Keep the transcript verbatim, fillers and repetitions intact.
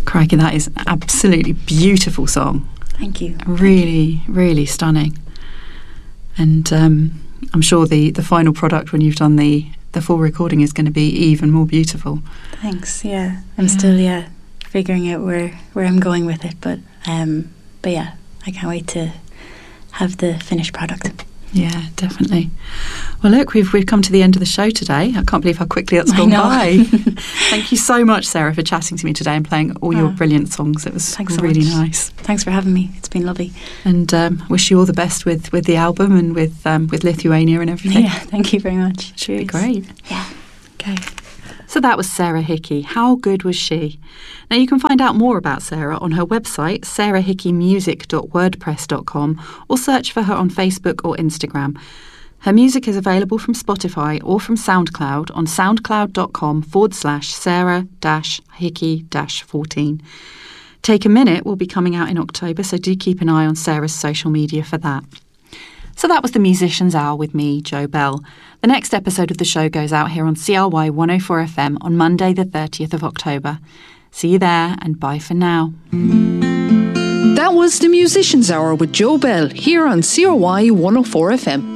Crikey, that is an absolutely beautiful song. Thank you. Really, Thank you. really stunning. And um, I'm sure the, the final product when you've done the, the full recording is going to be even more beautiful. Thanks, yeah. I'm yeah. still, yeah, figuring out where, where I'm going with it. But, um, but yeah, I can't wait to have the finished product. Yeah, definitely. Well, look, we've we've come to the end of the show today. I can't believe how quickly that's gone by. Thank you so much, Sarah, for chatting to me today and playing all your oh, brilliant songs. It was thanks really so much. nice. Thanks for having me. It's been lovely. And um, wish you all the best with, with the album and with um, with Lithuania and everything. Yeah, thank you very much. Should be great. Yeah. Okay. So that was Sarah Hickey. How good was she? Now you can find out more about Sarah on her website, sarah hickey music dot wordpress dot com, or search for her on Facebook or Instagram. Her music is available from Spotify or from SoundCloud on soundcloud.com forward slash Sarah dash Hickey dash 14. Take a Minute will be coming out in October, so do keep an eye on Sarah's social media for that. So that was the Musician's Hour with me, Jo Bell. The next episode of the show goes out here on C R Y one oh four F M on Monday the thirtieth of October. See you there and bye for now. That was the Musician's Hour with Jo Bell here on C R Y one oh four F M.